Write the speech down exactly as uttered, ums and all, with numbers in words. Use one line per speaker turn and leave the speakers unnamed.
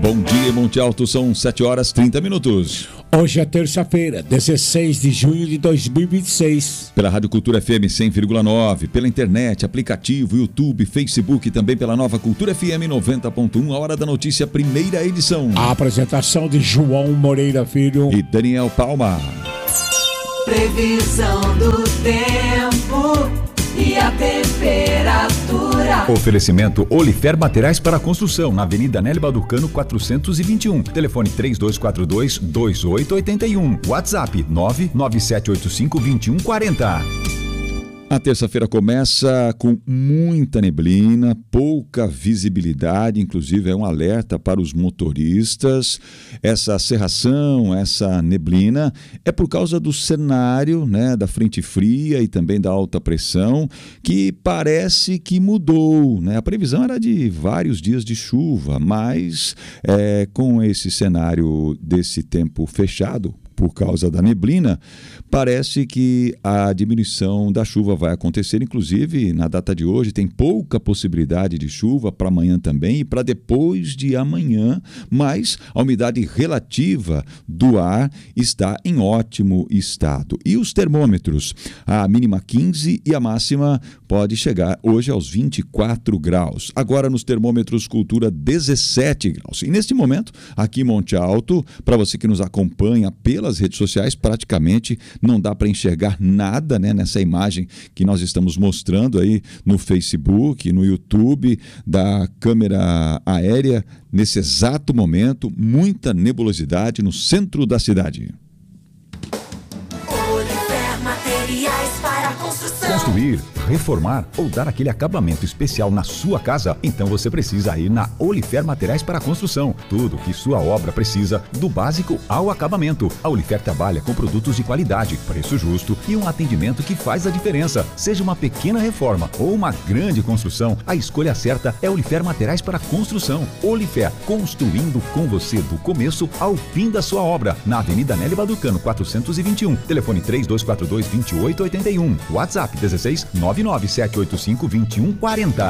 Bom dia, Monte Alto, são sete horas e trinta minutos.
Hoje é terça-feira, dezesseis de junho de dois mil e vinte e seis.
Pela Rádio Cultura F M cem vírgula nove, pela internet, aplicativo, YouTube, Facebook e também pela Nova Cultura F M noventa ponto um, a Hora da Notícia, primeira edição.
A apresentação de João Moreira Filho
e Daniel Palma.
Previsão do tempo e a temperatura.
Oferecimento Olifer Materiais para Construção, na Avenida Nélio Balducano quatrocentos e vinte e um. Telefone três dois quatro dois, dois oito oito um. WhatsApp nove nove sete oito cinco, dois um quatro zero.
A terça-feira começa com muita neblina, pouca visibilidade, inclusive é um alerta para os motoristas. Essa cerração, essa neblina é por causa do cenário, né, da frente fria e também da alta pressão, que parece que mudou, né? A previsão era de vários dias de chuva, mas é, com esse cenário desse tempo fechado, por causa da neblina, parece que a diminuição da chuva vai acontecer, inclusive na data de hoje tem pouca possibilidade de chuva para amanhã também e para depois de amanhã, mas a umidade relativa do ar está em ótimo estado. E os termômetros, a mínima quinze e a máxima pode chegar hoje aos vinte e quatro graus. Agora nos termômetros Cultura dezessete graus. E neste momento, aqui em Monte Alto, para você que nos acompanha pelas redes sociais, praticamente não dá para enxergar nada, né, nessa imagem que nós estamos mostrando aí no Facebook, no YouTube, da câmera aérea, nesse exato momento, muita nebulosidade no centro da cidade.
Olifer Materiais para Construção.
Construir, reformar ou dar aquele acabamento especial na sua casa? Então você precisa ir na Olifer Materiais para Construção. Tudo que sua obra precisa, do básico ao acabamento. A Olifer trabalha com produtos de qualidade, preço justo e um atendimento que faz a diferença. Seja uma pequena reforma ou uma grande construção, a escolha certa é Olifer Materiais para Construção. Olifer, construindo com você do começo ao fim da sua obra. Na Avenida Nélio Balducano quatrocentos e vinte e um. Telefone três dois quatro dois, dois oito oito um. WhatsApp dezesseis nove nove sete oito cinco, dois um quatro zero.